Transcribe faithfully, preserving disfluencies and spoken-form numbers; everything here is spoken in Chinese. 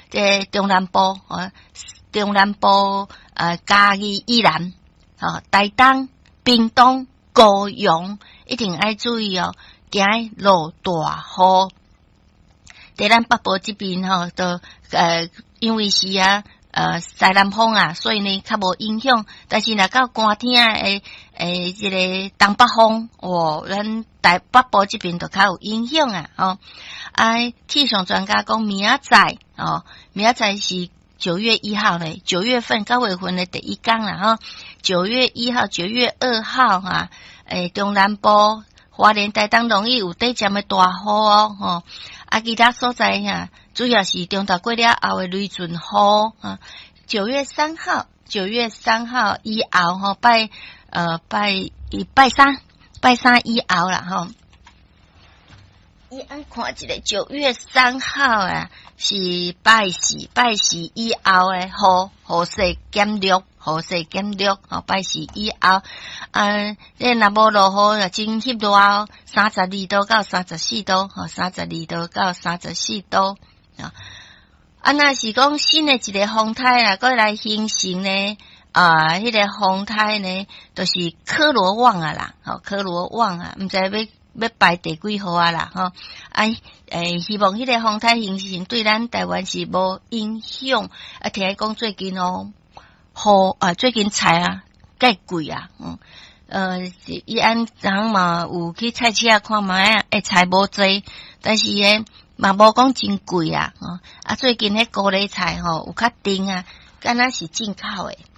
这中南部哦，中南部呃，嘉义以南哦，台东、屏东、高雄一定要注意哦，惊落大雨。在咱北部这边吼，都呃，因为是啊。呃，西南风啊，所以呢，较无影响。但是若到寒天诶诶，这个东北风，哦，咱台北部这边就较有影响啊。哦，啊，气象专家讲，明仔载哦，明仔载是九月一号嘞，九月份九月份的第一天啦哈。九月一号、九月二号哈，诶，中南部、花莲、台东容易有短暂的大雨哦，吼、哦。啊，其他所在呀，主要是中昼过了后的雷阵雨啊。九月三号，九月三号以后吼，拜呃拜拜三，拜三以后啦吼。伊按看一个九月三号啊，是拜四，拜四以后的雨，雨势减弱，雨势减弱，吼，拜四以后，啊，你若无落雨，就真翕热哦，三十二度到三十四度，吼，三十二度到三十四度啊。啊，若是讲新的一个风态啦，过来形成呢，啊，迄、那个风态呢，就是科罗旺啊啦，吼，科罗旺啊，毋知要。要排第几号啊啦吼，啊诶，希望迄个风台形成对咱台湾是无影响。啊，听讲最近哦，雨啊，最近菜啊，介贵啊，嗯，呃，伊按人嘛有去菜市啊看卖啊，诶，菜无济，但是诶嘛无讲真贵啊，哦，啊，最近迄高丽菜吼有较甜啊，敢若是进口诶。